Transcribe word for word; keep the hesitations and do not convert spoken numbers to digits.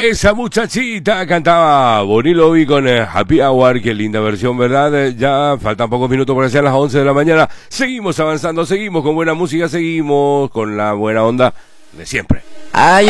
Esa muchachita cantaba Bonnie Lobby con eh, Happy Hour, qué linda versión, ¿verdad? Eh, ya faltan pocos minutos para que sean las once de la mañana. Seguimos avanzando, seguimos con buena música, seguimos con la buena onda de siempre. Ay,